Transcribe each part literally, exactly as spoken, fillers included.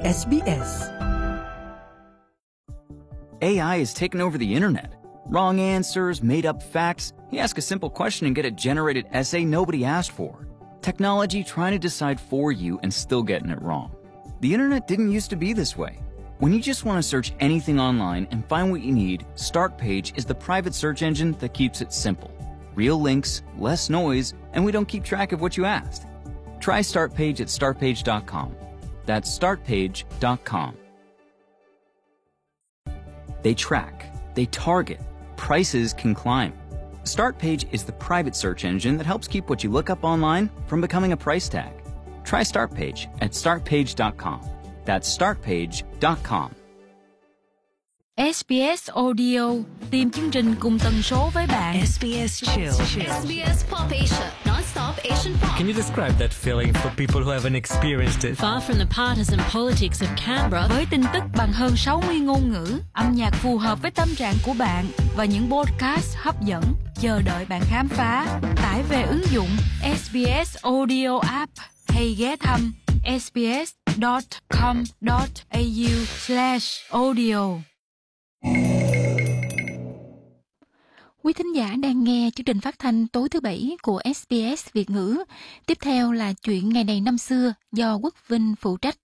ét bê ét. A I has taken over the internet. Wrong answers, made up facts. You ask a simple question and get a generated essay nobody asked for. Technology trying to decide for you and still getting it wrong. The internet didn't used to be this way. When you just want to search anything online and find what you need, Startpage is the private search engine that keeps it simple. Real links, less noise, and we don't keep track of what you asked. Try Startpage at startpage dot com. That's startpage dot com. They track, they target, prices can climb. Startpage is the private search engine that helps keep what you look up online from becoming a price tag. Try Startpage at startpage dot com. That's startpage dot com. ét bê ét Audio tìm chương trình cùng tần số với bạn. ét bê ét Chill. ét bê ét Pop Asia, non-stop Asian pop. Can you describe that feeling for people who haven't experienced it? Far from the partisan politics of Canberra, với tin tức bằng hơn sáu mươi ngôn ngữ, âm nhạc phù hợp với tâm trạng của bạn và những podcast hấp dẫn chờ đợi bạn khám phá. Tải về ứng dụng ét bê ét Audio app hay ghé thăm sbs dot com dot a u slash audio. Quý thính giả đang nghe chương trình phát thanh tối thứ Bảy của ét bê ét Việt ngữ. Tiếp theo là chuyện ngày này năm xưa do Quốc Vinh phụ trách.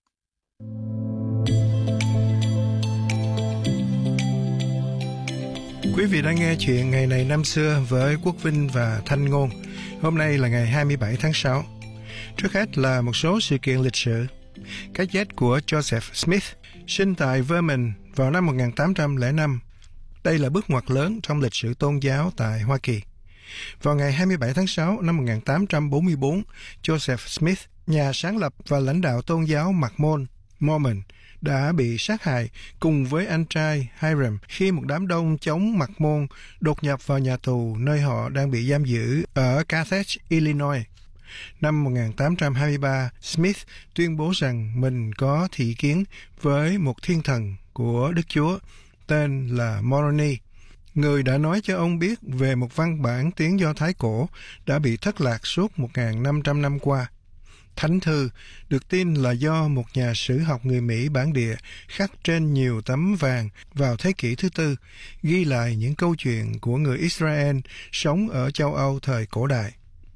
Quý vị đang nghe chuyện ngày này năm xưa với Quốc Vinh và Thanh Ngôn. Hôm nay là ngày hai mươi bảy tháng sáu. Trước hết là một số sự kiện lịch sử. Cái chết của Joseph Smith, sinh tại Vermont vào năm một nghìn tám trăm lẻ năm. Đây là bước ngoặt lớn trong lịch sử tôn giáo tại Hoa Kỳ. Vào ngày hai mươi bảy tháng sáu năm một nghìn tám trăm bốn mươi tư, Joseph Smith, nhà sáng lập và lãnh đạo tôn giáo Mormon, Mormon, đã bị sát hại cùng với anh trai Hiram khi một đám đông chống Mormon đột nhập vào nhà tù nơi họ đang bị giam giữ ở Carthage, Illinois. Năm một nghìn tám trăm hai mươi ba, Smith tuyên bố rằng mình có thị kiến với một thiên thần của Đức Chúa tên là Moroni, người đã nói cho ông biết về một văn bản tiếng Do Thái cổ đã bị thất lạc suốt một nghìn năm trăm năm qua. Thánh thư được tin là do một nhà sử học người Mỹ bản địa khắc trên nhiều tấm vàng vào thế kỷ thứ tư, ghi lại những câu chuyện của người Israel sống ở châu Âu thời cổ đại.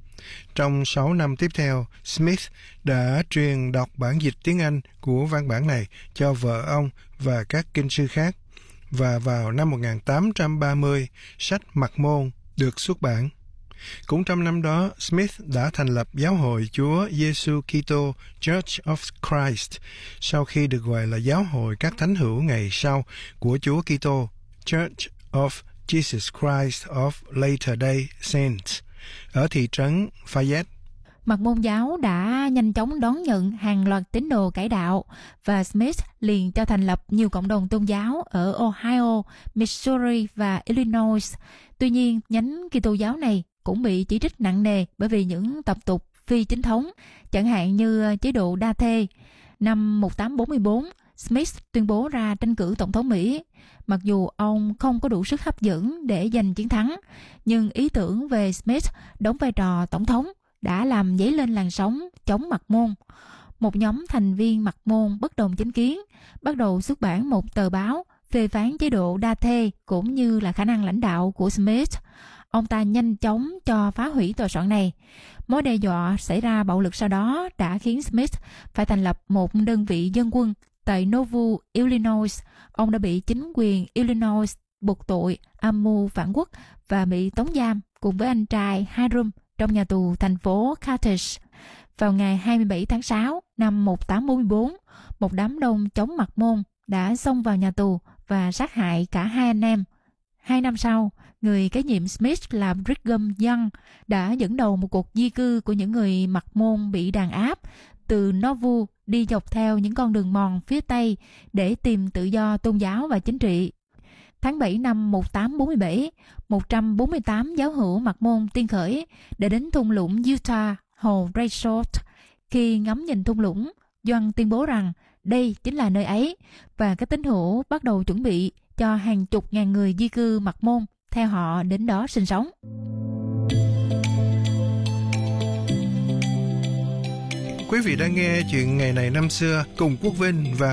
Trong sáu năm tiếp theo, Smith đã truyền đọc bản dịch tiếng Anh của văn bản này cho vợ ông và các kinh sư khác, và vào năm một nghìn tám trăm ba mươi, sách Mormon được xuất bản. Cũng trong năm đó, Smith đã thành lập Giáo hội Chúa Giêsu Kitô Church of Christ, sau khi được gọi là Giáo hội các thánh hữu ngày sau của Chúa Kitô, Church of Jesus Christ of Latter-day Saints, ở thị trấn Fayette. Mormon giáo đã nhanh chóng đón nhận hàng loạt tín đồ cải đạo và Smith liền cho thành lập nhiều cộng đồng tôn giáo ở Ohio, Missouri và Illinois. Tuy nhiên, nhánh Kitô giáo này cũng bị chỉ trích nặng nề bởi vì những tập tục phi chính thống, chẳng hạn như chế độ đa thê. Năm một nghìn tám trăm bốn mươi tư, Smith tuyên bố ra tranh cử tổng thống Mỹ. Mặc dù ông không có đủ sức hấp dẫn để giành chiến thắng, nhưng ý tưởng về Smith đóng vai trò tổng thống đã làm dấy lên làn sóng chống Mormon. Một nhóm thành viên Mormon bất đồng chính kiến bắt đầu xuất bản một tờ báo phê phán chế độ đa thê cũng như là khả năng lãnh đạo của Smith. Ông ta nhanh chóng cho phá hủy tòa soạn này. Mối đe dọa xảy ra bạo lực sau đó đã khiến Smith phải thành lập một đơn vị dân quân tại Nauvoo, Illinois. Ông đã bị chính quyền Illinois buộc tội âm mưu phản quốc và bị tống giam cùng với anh trai Hiram trong nhà tù thành phố Carthage. Vào ngày hai mươi bảy tháng sáu năm một nghìn tám trăm bốn mươi tư, một đám đông chống Mormon đã xông vào nhà tù và sát hại cả hai anh em. Hai năm sau, người kế nhiệm Smith là Brigham Young đã dẫn đầu một cuộc di cư của những người Mormon bị đàn áp từ Nauvoo đi dọc theo những con đường mòn phía Tây để tìm tự do tôn giáo và chính trị. Tháng bảy năm một nghìn tám trăm bốn mươi bảy, một trăm bốn mươi tám giáo hữu Mormon tiên khởi đã đến thung lũng Utah, hồ Resort. Khi ngắm nhìn thung lũng, Young tuyên bố rằng đây chính là nơi ấy, và các tín hữu bắt đầu chuẩn bị cho hàng chục ngàn người di cư Mormon theo họ đến đó sinh sống. Quý vị đang nghe chuyện ngày này năm xưa cùng Quốc Vinh và